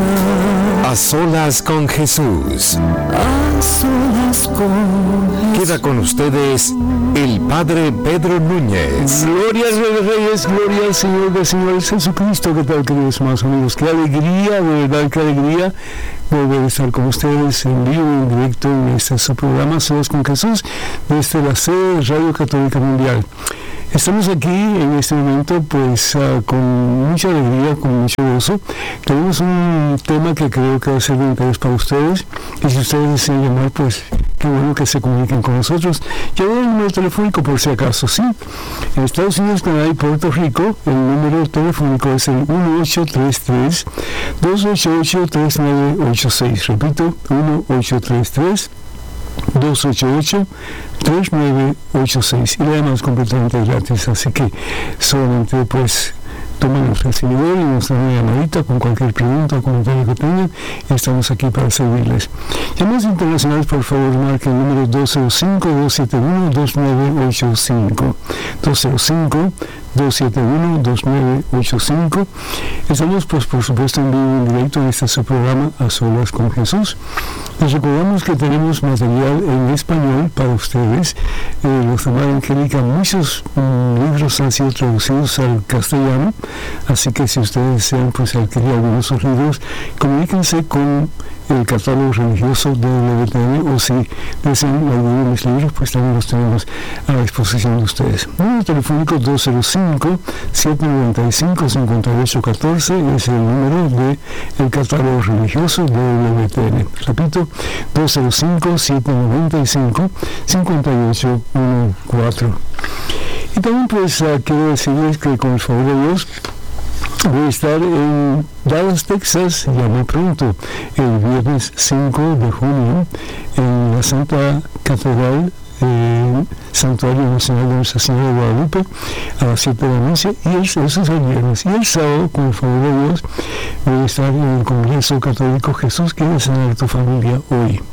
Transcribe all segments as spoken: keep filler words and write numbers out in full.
A solas con Jesús. A solas con Jesús. Queda con ustedes el Padre Pedro Núñez. Gloria al Rey de Reyes, gloria al Señor de Señores Jesucristo. ¿Qué tal, queridos hermanos amigos? Qué alegría, de verdad, qué alegría volver a estar con ustedes en vivo, en directo, en este su programa Solas con Jesús, desde la sede de Radio Católica Mundial. Estamos aquí en este momento pues uh, con mucha alegría, con mucho gozo. Tenemos un tema que creo que va a ser de interés para ustedes, y si ustedes desean llamar, pues qué bueno que se comuniquen con nosotros. Yo doy el número telefónico por si acaso, ¿sí? En Estados Unidos, Canadá y Puerto Rico, el número telefónico es el uno ocho tres tres, dos ocho ocho, tres nueve ocho seis. Repito, uno ocho tres tres, dos ocho ocho, tres nueve ocho seis, y la llamada es completamente gratis, así que solamente pues tomen el recibidor y nos dan una llamadita con cualquier pregunta o comentario que tengan, y estamos aquí para servirles. Llamadas internacionales, por favor, marquen el número dos cero cinco, dos siete uno, dos nueve ocho cinco, dos cero cinco, dos siete uno, dos nueve ocho cinco. Estamos, pues, por supuesto, en vivo, en directo en este su programa A Solas con Jesús. Les recordamos que tenemos material en español para ustedes. Eh, los de María Angélica, muchos um, libros han sido traducidos al castellano, así que si ustedes desean, pues, adquirir algunos de esos libros, comuníquense con el catálogo religioso de W T N, o si desean alguno de mis libros, pues también los tenemos a la disposición de ustedes. Número telefónico dos cero cinco, siete nueve cinco, cinco ocho uno cuatro es el número de el catálogo religioso de W T N. Repito, dos cero cinco, siete nueve cinco, cinco ocho uno cuatro. Y también pues uh, quiero decirles que con el favor de Dios voy a estar en Dallas, Texas, ya muy pronto, el viernes cinco de junio, en la Santa Catedral, eh, Santuario Nacional de Nuestra Señora de Guadalupe, a las siete de la noche, y el, eso es el viernes. Y el sábado, con el favor de Dios, voy a estar en el Congreso Católico Jesús Quiere Sanar a Tu Familia Hoy.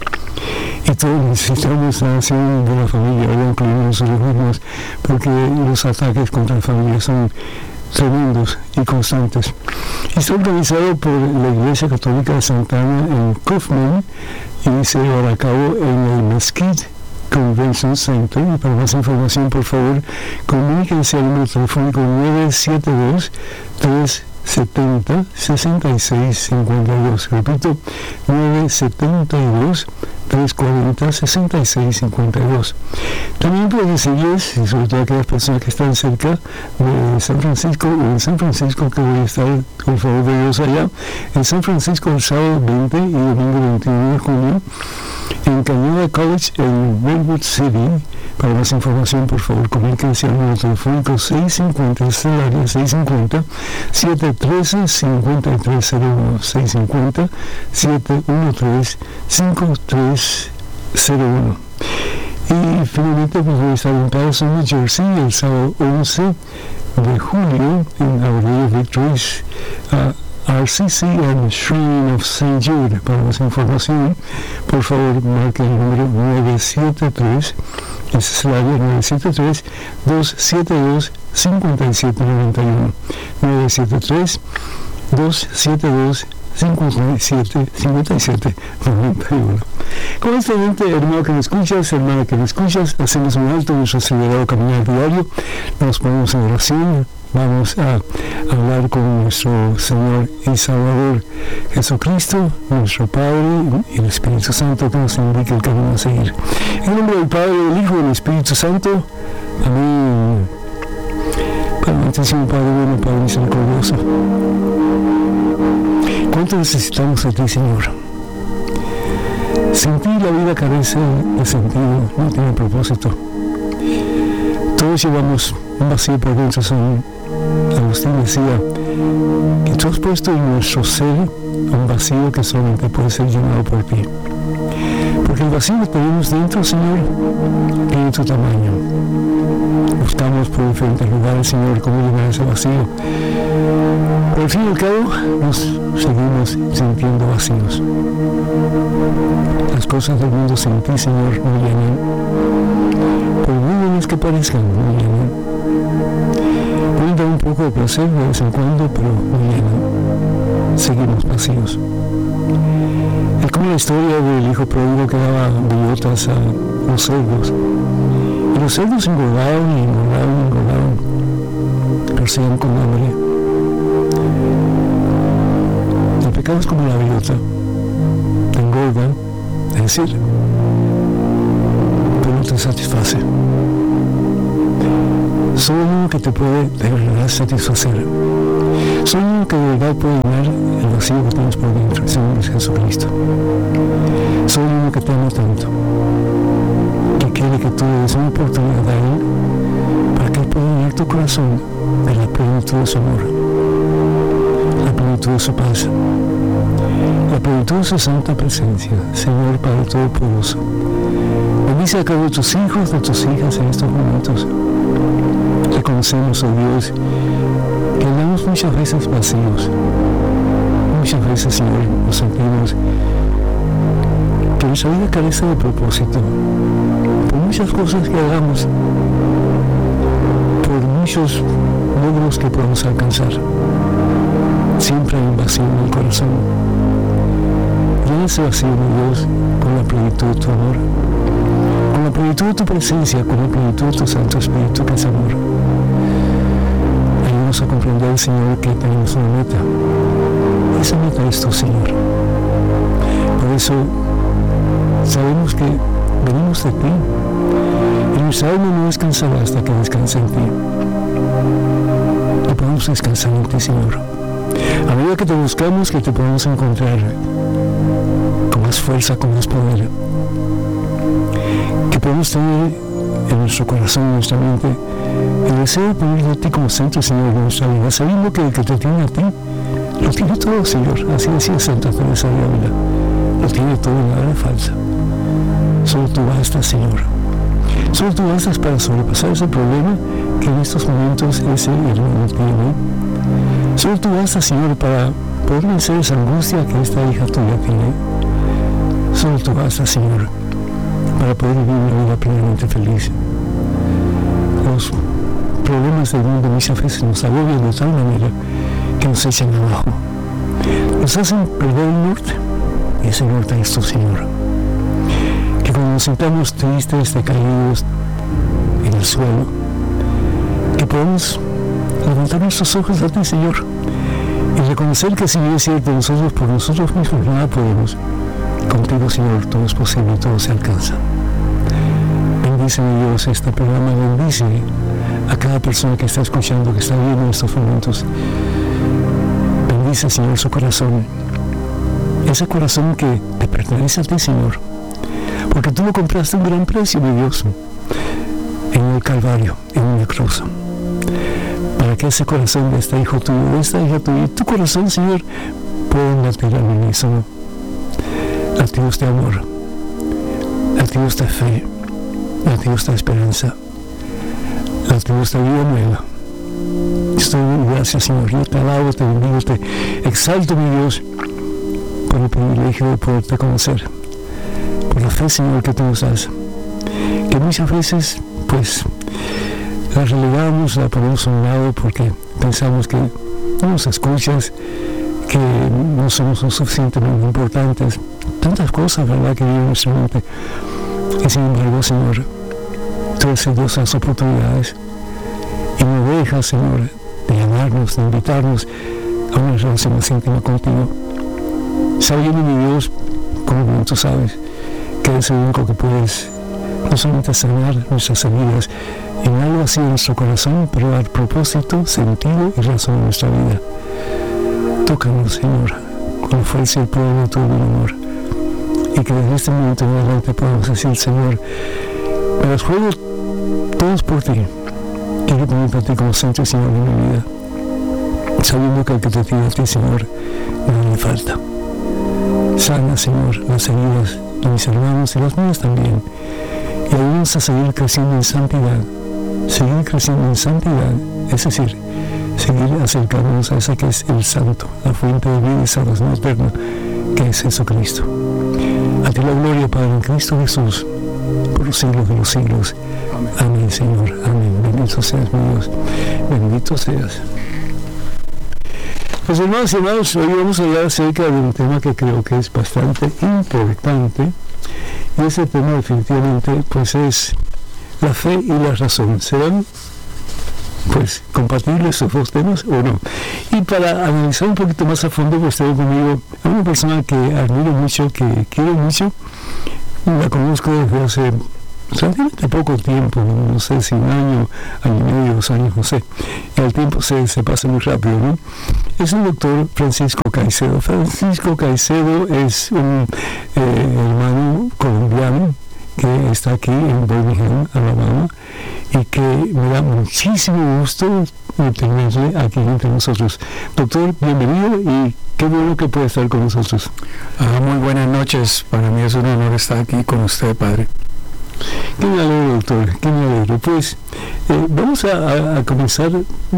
Y todos necesitamos la sanación de la familia, ahora incluimos nosotros mismos, porque los ataques contra la familia son tremendos y constantes. Está organizado por la Iglesia Católica de Santa Ana en Kaufman y se llevará a cabo en el Mesquite Convention Center. Y para más información, por favor, comuníquense al número telefónico nueve siete dos, tres setenta, sesenta y seis cincuenta y dos. Repito, nueve siete dos, tres cuarenta, sesenta y seis cincuenta y dos. También pueden decirles, y sobre todo aquellas personas que están cerca de San Francisco, o en San Francisco, que voy a estar, por favor de Dios, allá en San Francisco el sábado veinte y domingo veintiuno de junio, en Cañada College en Redwood City. Para más información, por favor, comuníquense al número telefónico seis cincuenta, es el área seis cincuenta, siete uno tres, cinco tres cero uno, seis cincuenta, siete uno tres, cinco tres cero uno. Y finalmente, pues voy a estar en Patterson, New Jersey, el sábado once de julio, en Our Lady of Victories, uh, R C C and Shrine of Saint Jude. Para más información, por favor, marque el número nueve siete tres, ese es el área nueve siete tres, dos siete dos, cinco siete nueve uno, nueve siete tres, dos siete dos, cinco siete nueve uno. Con este mente, hermano que me escuchas, hermana que me escuchas, hacemos un alto en nuestro acelerado caminar diario, nos ponemos en oración, vamos a hablar con nuestro Señor y Salvador Jesucristo, nuestro Padre, y el Espíritu Santo, que nos indique el camino a seguir. En nombre del Padre, del Hijo y del Espíritu Santo. Amén. Padre Santísimo, Padre bueno, Padre misericordioso, ¿cuánto necesitamos de ti, Señor? Sin ti la vida carece de sentido, no tiene propósito. Todos llevamos un vacío por dentro. San Agustín decía que tú has puesto en nuestro ser un vacío que solamente puede ser llenado por ti. Porque el vacío que tenemos dentro, Señor, tiene tu tamaño. Buscamos por diferentes lugares, Señor, cómo llenar ese vacío. Pero al fin y al cabo, nos seguimos sintiendo vacíos. Las cosas del mundo sin ti, Señor, no llenan. Por muy buenas que parezcan, no llenan. Pueden dar un poco de placer de vez en cuando, pero no llenan. seguimos vacíos. Es como la historia del hijo pródigo que daba bellotas a los cerdos. Y los cerdos engordaban y engordaban y engordaban, pero seguían con hambre. El pecado es como la bellota, te engorda, es decir, pero no te satisface. Solo uno que te puede de verdad satisfacer. Solo uno que de verdad puede llenar el vacío que tienes por dentro, el Señor es Jesucristo. Solo uno que te ama tanto, que quiere que tú le des una oportunidad a Él para que Él pueda llenar tu corazón de la plenitud de su amor, la plenitud de su paz, la plenitud de su santa presencia. Señor Padre Todopoderoso, bendice a cada uno de tus hijos, de tus hijas en estos momentos. Reconocemos, oh Dios, que andamos muchas veces vacíos. Muchas veces, Señor, nos sentimos que nuestra vida carece de propósito. Por muchas cosas que hagamos, por muchos logros que podamos alcanzar, siempre hay un vacío en el corazón. Llena ese vacío, mi Dios, con la plenitud de tu amor, con la plenitud de tu presencia, con la plenitud de tu Santo Espíritu, que es amor. Ayúdanos a comprender, Señor, que tenemos una meta. Esa meta es tu, Señor. Por eso sabemos que venimos de ti y nuestra alma no descansará hasta que descanse en ti. Y podamos descansar en ti, Señor. A medida que te buscamos, que te podamos encontrar con más fuerza, con más poder, que podamos tener en nuestro corazón, en nuestra mente, el deseo de ponerle a ti como centro, Señor, de nuestra vida, sabiendo que el que te tiene a ti lo tiene todo, Señor. Así decía Santa Teresa de Ávila, lo tiene todo y nada le falta. Solo tú bastas, Señor. Solo tú bastas para sobrepasar ese problema que en estos momentos ese hermano tiene. Solo tú bastas, Señor, para poder vencer esa angustia que esta hija tuya tiene. Solo tú bastas, Señor, para poder vivir una vida plenamente feliz. Los problemas del mundo muchas veces nos agobian de tal manera que nos echan abajo. Nos hacen perder el norte. Y ese norte es tu, Señor. Que cuando nos sintamos tristes, decaídos en el suelo, que podamos levantar nuestros ojos a ti, Señor, y reconocer que si bien es cierto, nosotros por nosotros mismos nada podemos. Contigo, Señor, todo es posible y todo se alcanza. Bendice, mi Dios, este programa. Bendice a cada persona que está escuchando, que está viendo en estos momentos. Bendice, Señor, su corazón. Ese corazón que te pertenece a ti, Señor. Porque tú lo compraste a un gran precio, mi Dios, en el Calvario, en una cruz. Para que ese corazón de este hijo tuyo, de esta hija tuya, tu corazón, Señor, pueda latir al unísono. Latidos de amor, latidos de fe, latidos de esperanza, latidos de vida nueva. Estoy muy gracias, Señor. Yo te alabo, te bendigo, te exalto, mi Dios, por el privilegio de poderte conocer, por la fe, Señor, que tú nos das, que muchas veces, pues, la relegamos, la ponemos a un lado porque pensamos que no nos escuchas, que no somos lo suficientemente importantes. Tantas cosas, ¿verdad?, que viven en nuestra mente. Y sin embargo, Señor, tú eres el Dios de las oportunidades y no dejas, Señor, de llamarnos, de invitarnos a una relación más íntima contigo. Sabiendo, mi Dios, como bien tú sabes, que eres el único que puedes no solamente sanar nuestras heridas en algo así en nuestro corazón, pero dar propósito, sentido y razón en nuestra vida. Tócanos, Señor, con la fuerza y el poder de tu divino amor. Y que desde este momento en adelante podamos decir, Señor, me los juego todos por ti. Quiero ponerte a ti como centro y Señor de mi vida, sabiendo que el que te tiene a ti, Señor, no le falta. Sana, Señor, las heridas de mis hermanos y las mías también. Y ayúdanos a seguir creciendo en santidad. Seguir creciendo en santidad, es decir, seguir acercándonos a ese que es el Santo, la fuente de vida y salvación eterna, que es Jesucristo. A ti la gloria, Padre, en Cristo Jesús, por los siglos de los siglos. Amén, Amén, Señor. Amén. Bendito seas, mi Dios. Bendito seas. Pues hermanos y hermanos, hoy vamos a hablar acerca de un tema que creo que es bastante importante, y ese tema definitivamente pues es la fe y la razón. ¿Serán pues compatibles esos dos temas o no? Y para analizar un poquito más a fondo, pues tengo conmigo a una persona que admiro mucho, que quiero mucho, la conozco desde hace relativamente poco tiempo, no sé si un año, año y medio, dos años, no sé, y el tiempo se, se pasa muy rápido, ¿no? Es el doctor Francisco Caicedo. Francisco Caicedo es un eh, hermano colombiano que está aquí en Birmingham, Alabama, y que me da muchísimo gusto tenerle aquí entre nosotros. Doctor, bienvenido y qué bueno que puede estar con nosotros. Ah, muy buenas noches, para mí es un honor estar aquí con usted, padre. Qué me alegro, doctor, qué me alegro. Pues eh, vamos a, a, a comenzar.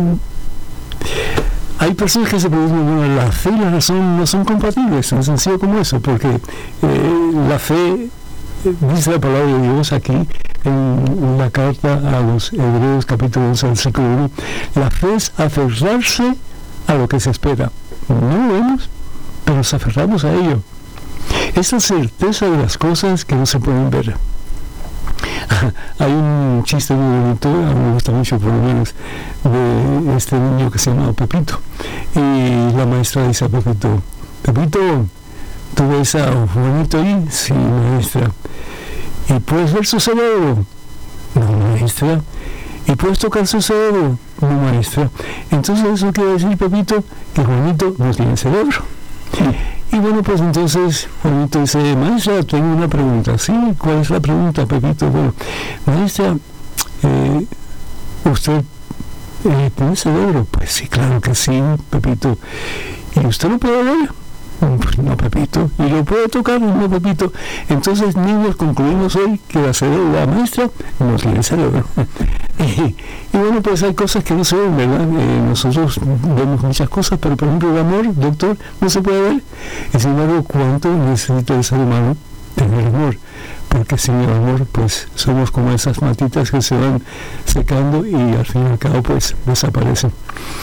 Hay personas que se preguntan, bueno, la fe y la razón no son compatibles, tan sencillo como eso, porque eh, la fe, dice la palabra de Dios aquí en la carta a los Hebreos capítulo once versículo uno, la fe es aferrarse a lo que se espera. No lo vemos, pero nos aferramos a ello. Esa certeza de las cosas que no se pueden ver. Hay un chiste muy bonito, a mí me gusta mucho por lo menos, de este niño que se llama Pepito, y la maestra dice a Pepito: Pepito, ¿tú ves a Juanito ahí? Sí, maestra. ¿Y puedes ver su cerebro? No, maestra. ¿Y puedes tocar su cerebro? No, maestra. Entonces eso quiere decir, Pepito, que Juanito no tiene cerebro. Y bueno, pues entonces Juanito dice: maestra, tengo una pregunta. Sí, ¿cuál es la pregunta, Pepito? Bueno, maestra, eh, ¿usted eh, tiene cerebro? Pues sí, claro que sí, Pepito. ¿Y usted lo puede ver? Pues no, Pepito. ¿Y lo puede tocar? No, Pepito. Entonces, niños, concluimos hoy que la cerebro, la maestra no tiene cerebro. y, y bueno, pues hay cosas que no se ven, ¿verdad? Eh, nosotros vemos muchas cosas, pero por ejemplo el amor, doctor, no se puede ver. Y sin embargo, ¿cuánto necesita el ser humano tener amor? Porque sin el amor, pues somos como esas matitas que se van secando y al fin y al cabo, pues desaparecen.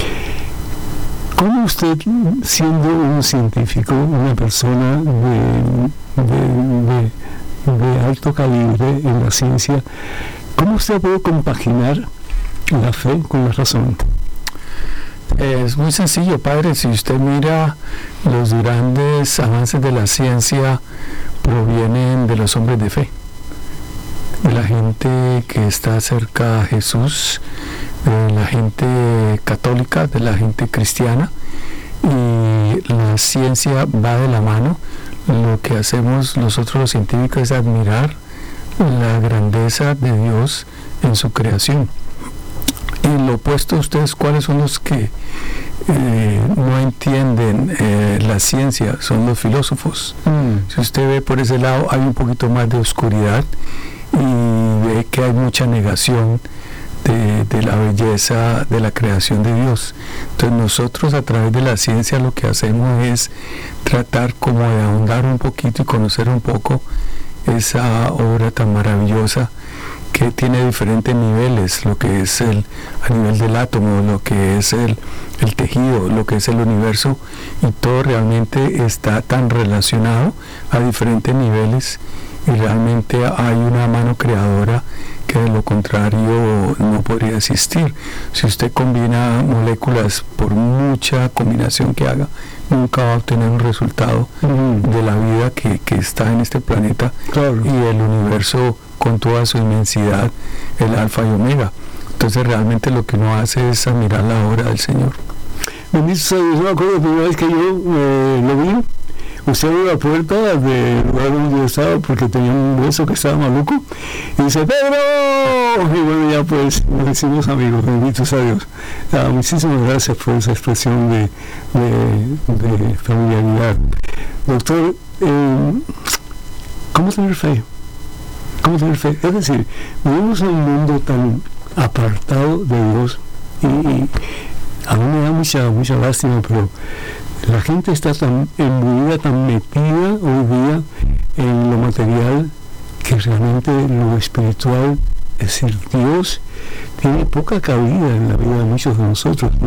¿Cómo usted, siendo un científico, una persona de, de, de, de alto calibre en la ciencia, cómo usted puede compaginar la fe con la razón? Es muy sencillo, padre. Si usted mira, los grandes avances de la ciencia provienen de los hombres de fe, de la gente que está cerca a Jesús, de la gente católica, de la gente cristiana, y la ciencia va de la mano. Lo que hacemos nosotros los científicos es admirar la grandeza de Dios en su creación. Y lo opuesto a ustedes, ¿cuáles son los que eh, no entienden eh, la ciencia? Son los filósofos. Mm. Si usted ve por ese lado, hay un poquito más de oscuridad y ve que hay mucha negación De, de la belleza de la creación de Dios. Entonces nosotros a través de la ciencia lo que hacemos es tratar como de ahondar un poquito y conocer un poco esa obra tan maravillosa que tiene diferentes niveles, lo que es el a nivel del átomo, lo que es el, el tejido, lo que es el universo, y todo realmente está tan relacionado a diferentes niveles, y realmente hay una mano creadora que de lo contrario no podría existir. Si usted combina moléculas, por mucha combinación que haga, nunca va a obtener un resultado mm. de la vida que, que está en este planeta, claro. Y el universo con toda su inmensidad, el alfa y omega. Entonces realmente lo que uno hace es admirar la obra del Señor. Bendito sea Dios. Yo me acuerdo la primera vez que yo eh, lo vi. Usted abrió la puerta del lugar donde yo estaba porque tenía un hueso que estaba maluco y dice: ¡Pedro! Y bueno, ya pues nos hicimos amigos, bendito sea Dios. Ah, muchísimas gracias por esa expresión de, de, de familiaridad. Doctor, eh, ¿cómo tener fe? ¿Cómo tener fe? Es decir, vivimos en un mundo tan apartado de Dios y, y a mí me da mucha, mucha lástima, pero la gente está tan embuida, tan metida hoy día en lo material, que realmente lo espiritual, es decir, Dios tiene poca cabida en la vida de muchos de nosotros, ¿no?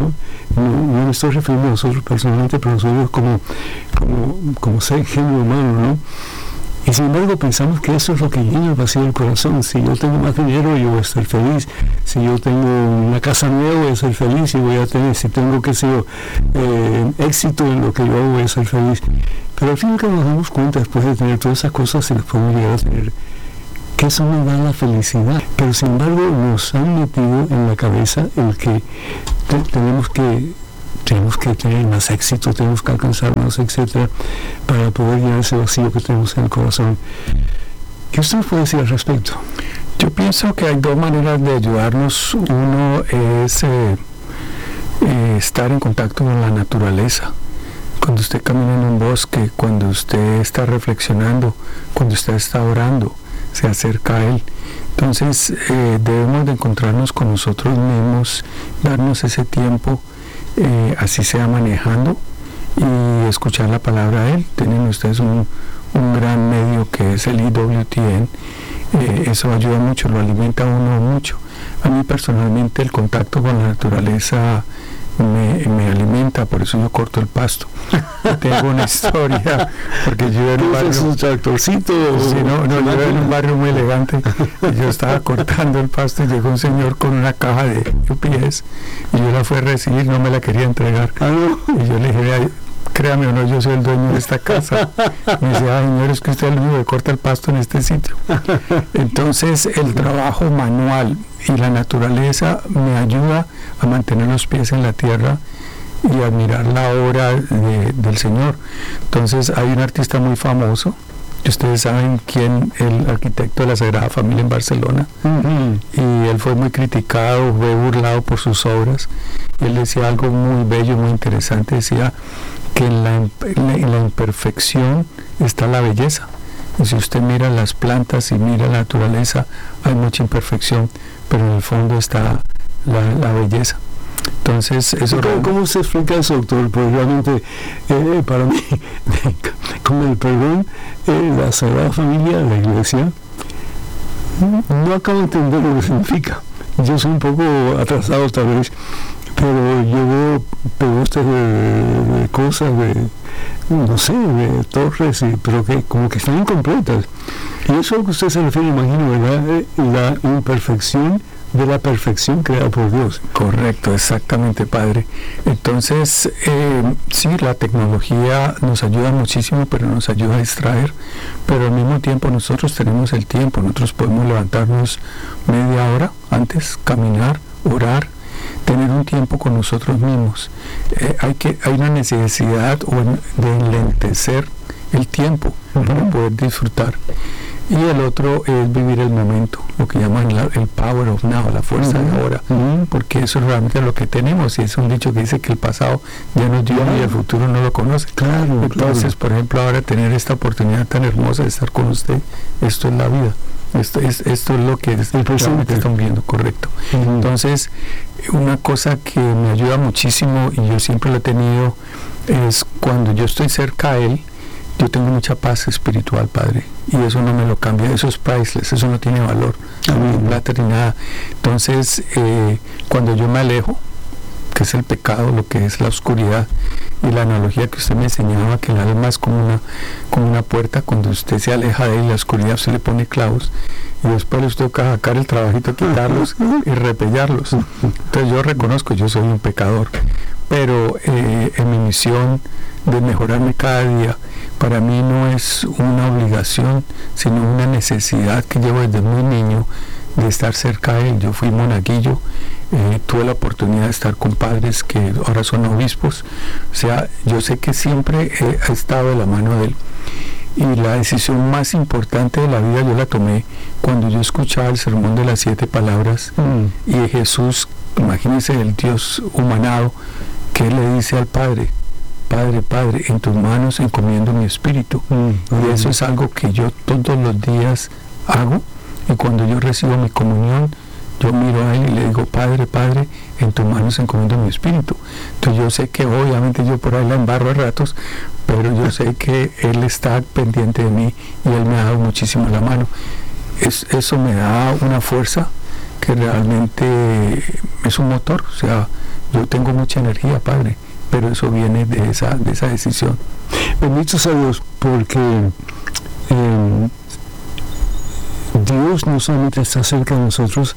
no, no me estoy refiriendo a nosotros personalmente, pero nosotros como, como, como ser género humano, ¿no? Y sin embargo pensamos que eso es lo que llena el vacío del corazón. Si yo tengo más dinero, yo voy a estar feliz. Si yo tengo una casa nueva, voy a ser feliz y voy a tener, si tengo, qué sé yo, eh, éxito en lo que yo hago, voy a ser feliz. Pero al fin y al cabo nos damos cuenta, después de tener todas esas cosas, si las podemos llegar a tener, que eso no da la felicidad. Pero sin embargo nos han metido en la cabeza el que te, tenemos que tenemos que tener más éxito, tenemos que alcanzar más, etcétera, para poder llenar ese vacío que tenemos en el corazón. ¿Qué usted puede decir al respecto? Yo pienso que hay dos maneras de ayudarnos. Uno es eh, eh, estar en contacto con la naturaleza. Cuando usted camina en un bosque, cuando usted está reflexionando, cuando usted está orando, se acerca a él. Entonces eh, debemos de encontrarnos con nosotros mismos, darnos ese tiempo, eh, así sea manejando, y escuchar la palabra de él. Tienen ustedes un, un gran medio que es el E W T N. Eh, eso ayuda mucho, lo alimenta a uno mucho. A mí personalmente el contacto con la naturaleza Me, me alimenta, por eso yo corto el pasto. Yo tengo una historia, porque yo en un barrio, un tractorcito, sí, no, no, yo en un barrio muy elegante, y yo estaba cortando el pasto y llegó un señor con una caja de U P S y yo la fui a recibir, no me la quería entregar. Ah, no. Y yo le dije, créame o no, yo soy el dueño de esta casa. Me dice, ah, señor, es que usted es el único que corta el pasto en este sitio. Entonces el trabajo manual y la naturaleza me ayuda a mantener los pies en la tierra y admirar la obra de, del Señor. Entonces hay un artista muy famoso, ustedes saben quién, el arquitecto de la Sagrada Familia en Barcelona, uh-huh. y él fue muy criticado, fue burlado por sus obras. Y él decía algo muy bello, muy interesante, decía que en la, en la imperfección está la belleza. Y si usted mira las plantas y mira la naturaleza, hay mucha imperfección, pero en el fondo está la, la belleza. Entonces, eso... ¿Cómo, ¿Cómo se explica eso, doctor? Porque realmente, eh, para mí, con el perdón, eh, la Sagrada Familia, la Iglesia, no acabo de entender lo que significa. Yo soy un poco atrasado tal vez, pero yo veo pegostes de, de, de cosas, de, no sé, de torres, y, pero que como que están incompletas. Y eso es a lo que usted se refiere, imagino, ¿verdad? La imperfección de la perfección creada por Dios. Correcto, exactamente, padre. Entonces, eh, sí, la tecnología nos ayuda muchísimo, pero nos ayuda a distraer, pero al mismo tiempo nosotros tenemos el tiempo, nosotros podemos levantarnos media hora antes, caminar, orar, tener un tiempo con nosotros mismos. Eh, hay que hay una necesidad de enlentecer el tiempo, uh-huh. para poder disfrutar. Y el otro es vivir el momento, lo que llaman la, el power of now, la fuerza uh-huh. de ahora, uh-huh. porque eso es realmente lo que tenemos, y es un dicho que dice que el pasado ya nos dio uh-huh. y el futuro no lo conoce. Claro, Entonces, claro. por ejemplo, ahora tener esta oportunidad tan hermosa de estar con usted, esto es la vida. Esto es, esto es lo que realmente están viendo, correcto. Uh-huh. Entonces, una cosa que me ayuda muchísimo, y yo siempre lo he tenido, es cuando yo estoy cerca a Él, yo tengo mucha paz espiritual, Padre, y eso no me lo cambia, eso es priceless, eso no tiene valor, ni plata ni nada. Entonces, eh, cuando yo me alejo, que es el pecado, lo que es la oscuridad, y la analogía que usted me enseñaba, que el alma es como una, como una puerta, cuando usted se aleja de él, la oscuridad se le pone clavos, y después les toca sacar el trabajito, quitarlos y repellarlos. Entonces yo reconozco, yo soy un pecador, pero eh, en mi misión de mejorarme cada día, para mí no es una obligación, sino una necesidad que llevo desde muy niño, de estar cerca de él. Yo fui monaguillo, eh, tuve la oportunidad de estar con padres que ahora son obispos, o sea, yo sé que siempre he estado de la mano de él, y la decisión más importante de la vida yo la tomé cuando yo escuchaba el sermón de las siete palabras, mm. y Jesús, imagínense el Dios humanado, que le dice al Padre: Padre, Padre, en tus manos encomiendo mi espíritu. Mm. Y eso es algo que yo todos los días hago, y cuando yo recibo mi comunión, yo miro a él y le digo: Padre, Padre, en tus manos encomiendo mi espíritu. Entonces yo sé que obviamente yo por ahí la embarro a ratos, pero yo sé que él está pendiente de mí, y él me ha dado muchísimo la mano. Es, eso me da una fuerza que realmente es un motor. O sea, yo tengo mucha energía, Padre, pero eso viene de esa, de esa decisión. Bendito sea Dios, porque eh, Dios no solamente está cerca de nosotros,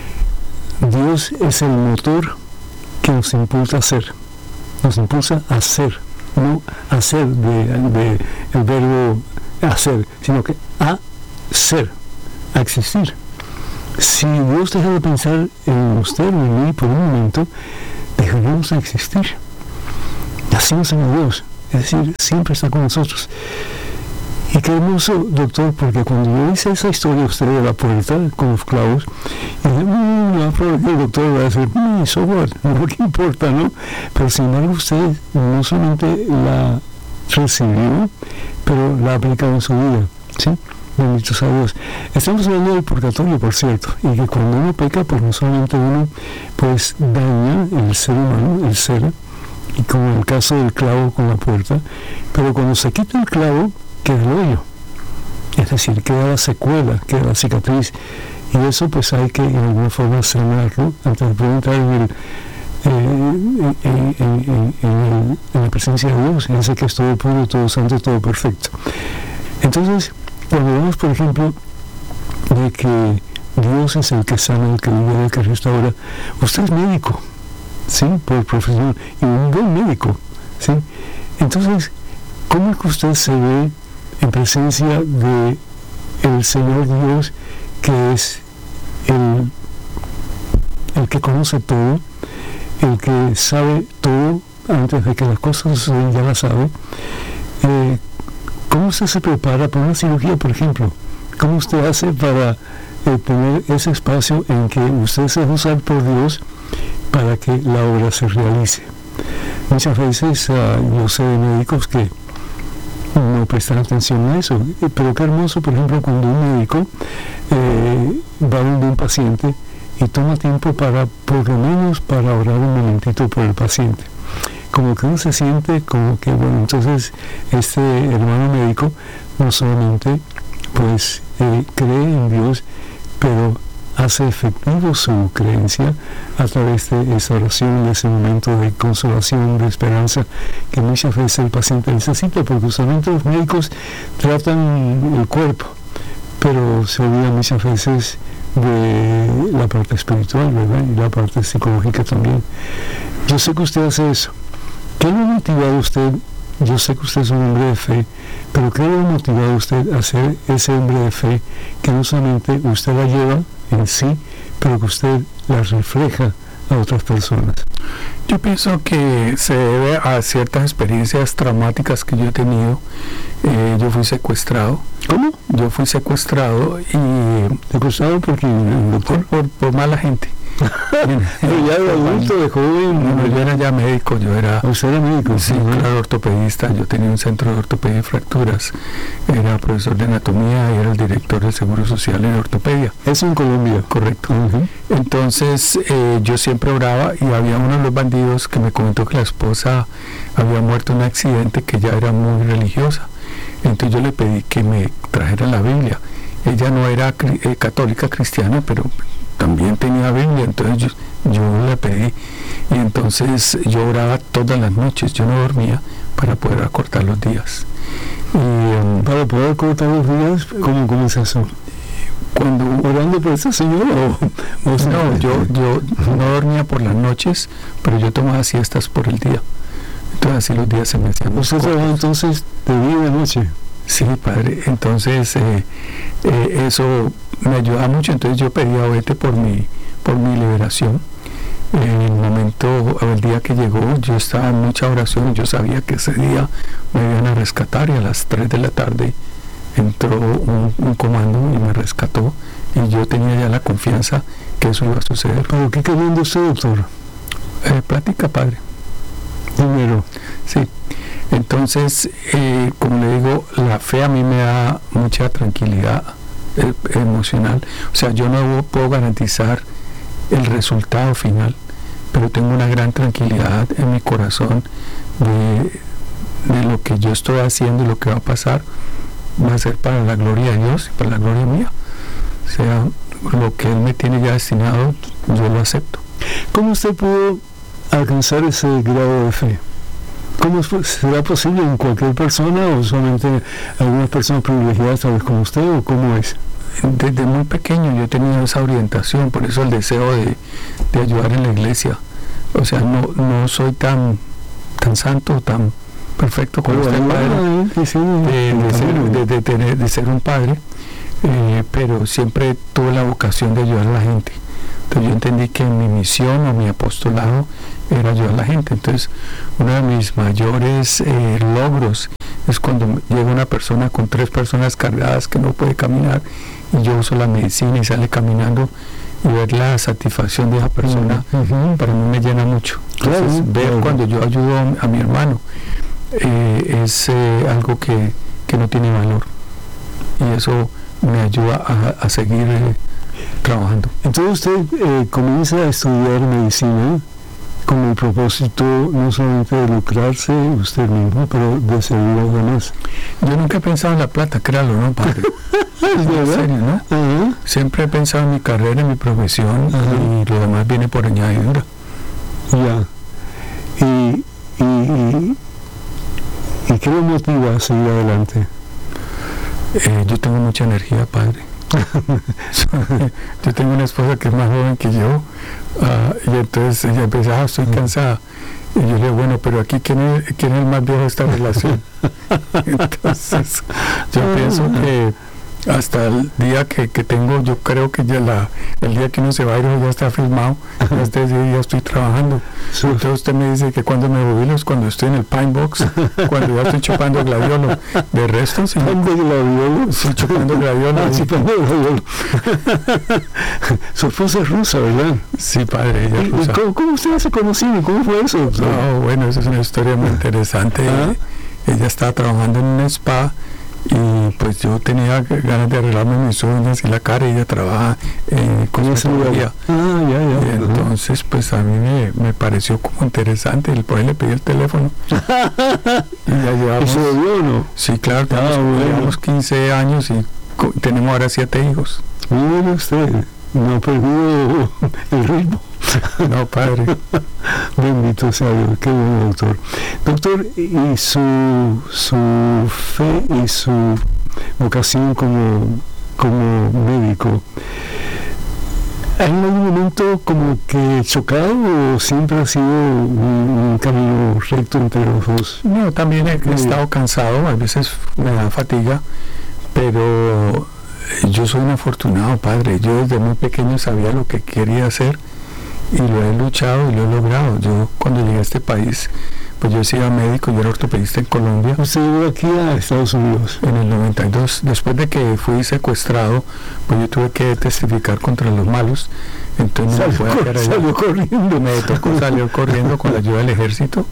Dios es el motor que nos impulsa a hacer, nos impulsa a hacer, no hacer de, de el verbo hacer, sino que a ser, a existir. Si Dios deja de pensar en usted o en mí por un momento, dejaríamos de existir. Así nos ama Dios, es decir, siempre está con nosotros. Y qué hermoso, doctor, porque cuando yo hice esa historia usted de la puerta con los clavos, y dije, mmm, el doctor va a decir, mmm, so what, no qué importa, ¿no? Pero sin embargo usted no solamente la recibió, pero la ha aplicado en su vida, ¿sí? Bendito sea Dios. Estamos hablando del purgatorio, por cierto, y que cuando uno peca, pues no solamente uno pues daña el ser humano, el ser, y como en el caso del clavo con la puerta, pero cuando se quita el clavo, queda el hoyo, es decir, queda la secuela, queda la cicatriz, y eso pues hay que en alguna forma sanarlo antes de poder entrar en, el, eh, en, en, en, en, el, en la presencia de Dios, en ese que es todo puro, todo santo, todo perfecto. Entonces, cuando vemos, por ejemplo, de que Dios es el que sana, el que libera, el que restaura, usted es médico, ¿sí? Por profesión, y un buen médico, ¿sí? Entonces, ¿cómo es que usted se ve en presencia de el Señor Dios, que es el, el que conoce todo, el que sabe todo antes de que las cosas suceden, ya las sabe? Eh, ¿Cómo usted se prepara para una cirugía, por ejemplo? ¿Cómo usted hace para eh, poner ese espacio en que usted se va a usar por Dios para que la obra se realice? Muchas veces uh, yo sé de médicos que no prestan atención a eso, pero qué hermoso, por ejemplo, cuando un médico eh, va a un paciente y toma tiempo para, por lo menos, para orar un momentito por el paciente. Como que uno se siente como que, bueno, entonces este hermano médico no solamente pues eh, cree en Dios, pero hace efectivo su creencia a través de esa oración, de ese momento de consolación, de esperanza que muchas veces el paciente necesita, porque usualmente los médicos tratan el cuerpo, pero se olvidan muchas veces de la parte espiritual, ¿verdad? Y la parte psicológica también. Yo sé que usted hace eso. ¿Qué le ha motivado a usted? Yo sé que usted es un hombre de fe, pero ¿qué le ha motivado a usted a ser ese hombre de fe que no solamente usted la lleva en sí, pero que usted la refleja a otras personas? Yo pienso que se debe a ciertas experiencias traumáticas que yo he tenido. Eh, yo fui secuestrado. ¿Cómo? Yo fui secuestrado y... ¿Secuestrado por quién, doctor? Por, por, por mala gente. Pero ya de adulto, de joven. No, no, yo era ya médico, yo era... ¿Usted era médico? Sí, yo era ortopedista, yo tenía un centro de ortopedia y fracturas, era profesor de anatomía y era el director del Seguro Social en ortopedia. Eso en Colombia. Correcto. Uh-huh. Entonces eh, yo siempre oraba y había uno de los bandidos que me comentó que la esposa había muerto en un accidente, que ella era muy religiosa. Entonces yo le pedí que me trajera la Biblia. Ella no era eh, católica cristiana, pero también tenía Biblia, entonces yo, yo le pedí, y entonces yo oraba todas las noches, yo no dormía para poder acortar los días. Y, um, ¿Para poder acortar los días? ¿Cómo comienza eso? Cuando, ¿Orando por ese señor? O, o sea, no, yo, yo no dormía por las noches, pero yo tomaba siestas por el día. Entonces así los días se me hacían más ¿Usted cortos. trabajaba entonces de día y de noche? Sí, padre, entonces eh, eh, eso me ayuda mucho. Entonces yo pedía vete por mi, por mi liberación. En el momento, el día que llegó, yo estaba en mucha oración, yo sabía que ese día me iban a rescatar, y a las tres de la tarde entró un, un comando y me rescató, y yo tenía ya la confianza que eso iba a suceder. ¿Pero qué queriendo usted, doctor? Eh, plática, padre. Dinero. Sí. Entonces, eh, como le digo, la fe a mí me da mucha tranquilidad eh, emocional. O sea, yo no puedo garantizar el resultado final, pero tengo una gran tranquilidad en mi corazón de, de lo que yo estoy haciendo y lo que va a pasar va a ser para la gloria de Dios y para la gloria mía. O sea, lo que Él me tiene ya destinado, yo lo acepto. ¿Cómo usted pudo alcanzar ese grado de fe? ¿Cómo es, será posible en cualquier persona o solamente algunas personas privilegiadas tal vez como usted, o cómo es? Desde muy pequeño yo he tenido esa orientación, por eso el deseo de, de ayudar en la iglesia. O sea, no, no soy tan, tan santo, tan perfecto como usted, padre, de, de, ser, de, de, tener, de ser un padre, eh, pero siempre tuve la vocación de ayudar a la gente. Entonces yo entendí que mi misión o mi apostolado era ayudar a la gente. Entonces uno de mis mayores eh, logros es cuando llega una persona con tres personas cargadas que no puede caminar y yo uso la medicina y sale caminando, y ver la satisfacción de esa persona, uh-huh, para mí me llena mucho. Entonces claro, ver claro. Cuando yo ayudo a, a mi hermano eh, es eh, algo que, que no tiene valor, y eso me ayuda a, a seguir eh, trabajando. Entonces usted eh, comienza a estudiar medicina con el propósito no solamente de lucrarse usted mismo, pero de servir a los demás. Yo nunca he pensado en la plata, créalo, ¿no, padre? ¿Es verdad? Serio, ¿no? Uh-huh. Siempre he pensado en mi carrera, en mi profesión, uh-huh, y lo demás viene por añadidura. Ya. Y, y, y, ¿Y qué lo motiva a seguir adelante? Eh, yo tengo mucha energía, padre. Yo tengo una esposa que es más joven que yo, uh, y entonces ella empieza, ah, estoy cansada, y yo le digo, bueno, pero aquí ¿quién es, quién es el más viejo de esta relación? Entonces yo pienso que hasta el día que, que tengo, yo creo que ya la, el día que uno se va a ir ya está firmado, ya este día ya estoy trabajando. Entonces usted me dice que cuando me jubilo es cuando estoy en el Pine Box, cuando ya estoy chupando gladiolo. De resto, sí. ¿Chupando gladiolo? Sí, chupando gladiolo. Ah, chupando gladiolo. Su esposa es rusa, ¿verdad? Sí, padre, ella es rusa. ¿Cómo, ¿Cómo ustedes se conocieron? ¿Cómo fue eso? No, bueno, esa es una historia muy interesante. ¿Ah? Ella estaba trabajando en un spa, y pues yo tenía ganas de arreglarme mis uñas y la cara, y ella trabaja en cosmetología. Ah, ya, ya. Y entonces pues a mí me, me pareció como interesante, y por ahí le pedí el teléfono. Y ya llevamos... ¿Y se volvió o no? Sí, claro, ah, tenemos, bueno. llevamos quince años y co- tenemos ahora siete hijos. Muy bueno usted, no ha perdido el ritmo. No, padre. Bendito sea Dios, qué bueno, doctor. Doctor, y su, su fe y su vocación como, como médico, ¿hay en algún momento como que chocado o siempre ha sido un, un camino recto entre los dos? No, también he, he estado cansado, a veces me da fatiga, pero yo soy un afortunado, padre. Yo desde muy pequeño sabía lo que quería hacer y lo he luchado y lo he logrado. Yo cuando llegué a este país, pues yo he sido médico, yo era ortopedista en Colombia. ¿Usted llegó aquí a Estados Unidos? En el noventa y dos, después de que fui secuestrado, pues yo tuve que testificar contra los malos. Entonces salió, me fue a quedar allá. Salió corriendo. Me tocó salir corriendo con la ayuda del ejército,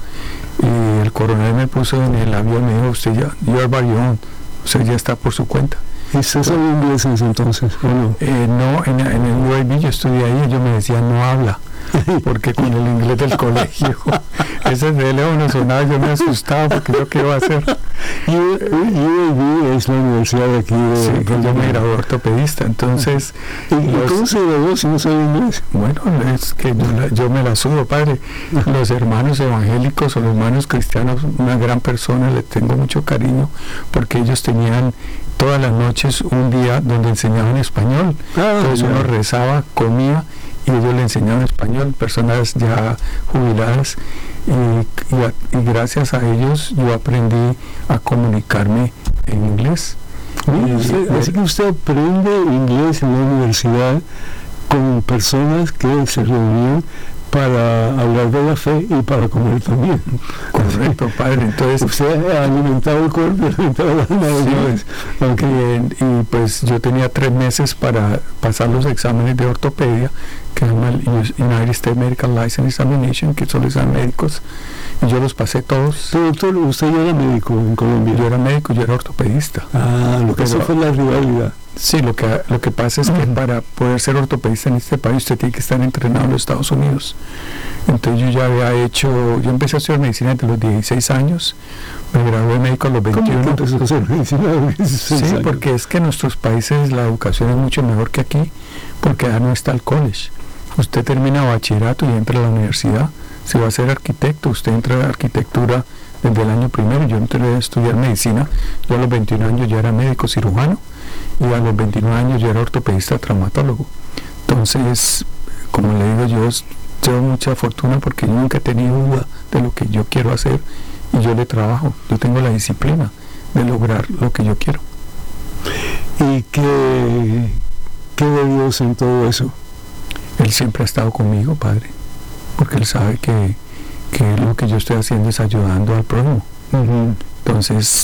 y el coronel me puso en el avión y me dijo, usted ya, you are by your own, usted ya está por su cuenta. ¿Y usted sabía inglés en ese entonces? Bueno. Eh, no, en, en el U A B yo estudié ahí, ellos me decían no habla, porque con el inglés del colegio, ese teléfono sonaba, yo me asustaba porque yo qué iba a hacer. U A B es la universidad de aquí de... Sí, pues yo me gradué ortopedista, entonces... ¿Y, ¿Y cómo se graduó si no sabe inglés? Bueno, es que yo, la, yo me la subo, padre. Los hermanos evangélicos o los hermanos cristianos, una gran persona, les tengo mucho cariño, porque ellos tenían todas las noches un día donde enseñaban español. Ah, entonces uno rezaba, comía, y ellos le enseñaban español, personas ya jubiladas, y, y, a, y gracias a ellos yo aprendí a comunicarme en inglés. Y usted, así que usted aprende inglés en la universidad con personas que se reunían para hablar de la fe y para comer también. Correcto, padre. Entonces usted ha alimentado el cuerpo y alimentado la alma. Sí, okay. y, y pues yo tenía tres meses para pasar los exámenes de ortopedia, que se llama el United States Medical License Examination, que solo examen médicos, y yo los pasé todos. Pero doctor, usted ya era médico en Colombia. Yo era médico, yo era ortopedista. Ah, lo que eso fue la rivalidad. Sí, lo que, lo que pasa es que uh-huh. para poder ser ortopedista en este país usted tiene que estar entrenado en los Estados Unidos. Entonces yo ya había hecho, yo empecé a estudiar medicina desde los dieciséis años, me gradué de médico a los veintiuno. ¿Cómo empezó a hacer medicina a los dieciséis Sí, años? porque es que en nuestros países la educación es mucho mejor que aquí, porque ya no está el college. Usted termina bachillerato y entra a la universidad, si va a ser arquitecto, usted entra a arquitectura desde el año primero. Yo entré a estudiar medicina, yo a los veintiún años ya era médico cirujano y a los veintinueve años ya era ortopedista traumatólogo. Entonces, como le digo, yo tengo mucha fortuna porque yo nunca he tenido duda de lo que yo quiero hacer y yo le trabajo, yo tengo la disciplina de lograr lo que yo quiero. ¿Y qué, qué de Dios en todo eso? Él siempre ha estado conmigo, Padre, porque Él sabe que, que lo que yo estoy haciendo es ayudando al prójimo. Uh-huh. Entonces,